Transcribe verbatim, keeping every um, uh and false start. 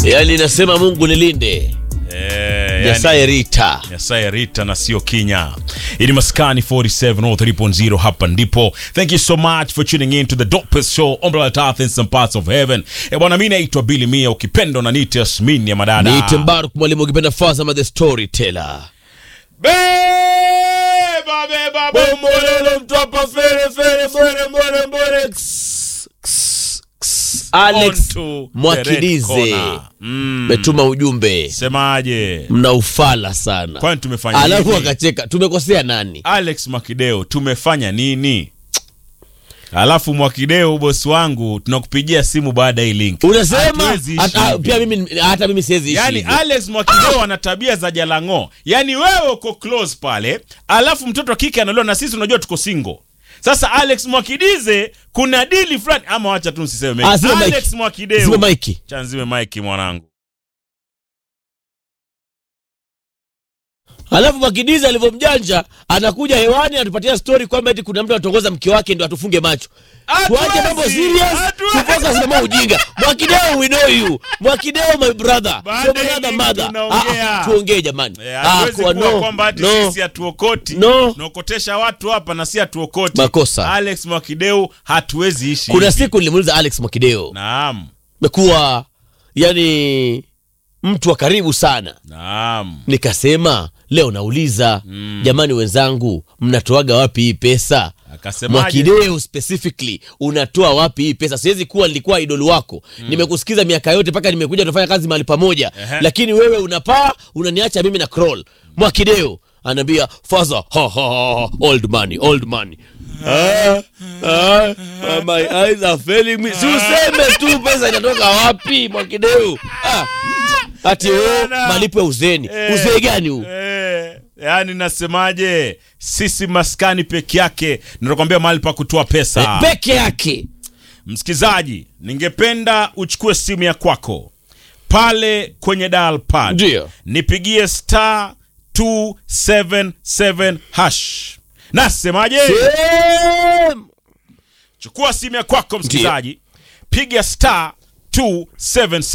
Yaani nasema Mungu nilinde. Eh, Nyasaye Rita. Nyasaye Rita na sio Kinya. Ili Maskani forty-seven oh three point oh hapa ndipo. Thank you so much for tuning in to the dopest show on planet Earth in some parts of heaven. E bwana, mimi naitwa Billy Mia, ukipenda na niite Yasmin ya madada. Niite Mbaruk Mwalimu, ukipenda Fazama the storyteller. Beba beba bombolelo mtopa fere fere fere mbore mbore. Alex Mwakidize mm. metuma ujumbe. Semaje? Mna ufala sana. Kwani tumefanya nini? Alafu akacheka. Tumekosea nani? Alex Mwakideo, tumefanya nini? Alafu Mwakideo, bosi wangu, tunakupigia simu baada hii link. Unasema hata pia mimi hata mimi siwezi ishi. Yaani Alex Mwakideo ana tabia za jalango. Yaani wewe uko close pale, alafu mtoto kike analoa na sisi unajua tuko single. Sasa Alex Mwakidize kuna dili fulani, ama wacha tu nisiseme. Alex Mwakideo. Zime Mike. Chanzime Mike mwanangu. Alafu Mwakidize alivyomjanja anakuja hewani atupatia story kwamba eti kuna mtu anatongoza mke wake ndio atufunge macho. Tuache mambo serious, tufocus na mambo ujinga. Mwakideo, we know you. Mwakideo my brother. So brother mother. Ah, tuongee jamani. Ah, kwa no kwamba ati sisi hatuokoti. No. Naokotesha watu hapa na si hatuokoti. Makosa. Alex Mwakideo hatuwezi ishi. Kuna siku nilimuuliza Alex Mwakideo. Naam. Mekuwa yani mtu wa karibu sana. Naam. Nikasema leo nauliza mm. jamani wenzangu, mnatoaga wapi hii pesa? Akasemaje? Mwakideo specifically, unatoa wapi hii pesa? Siwezi kuwa nilikuwa idol wako. Mm. Nimekusikiza miaka yote paka nimekuja tufanya kazi mahali pamoja. Uh-huh. Lakini wewe unapaa, unaniacha mimi na crawl. Mwakideo anambia Faza, ha, ha, ha, old money, old money. Ah, ah, ah, my eyes are failing me. Si useme tu pesa inatoka wapi Mwakideo? Ah. Ati oh, malipo ya uzeni. Eh, uzee gani huu? Eh, yani nasemaje? Sisi maskani peke yake ninakwambia mahali pa kutoa pesa. Eh, peke yake. Msikizaji, ningependa uchukue simu ya kwako pale kwenye dial pad. Ndio. Nipigie star two seven seven hash. Nasemaje? Sim. Chukua simu ya kwako msikizaji. Piga star two seven seven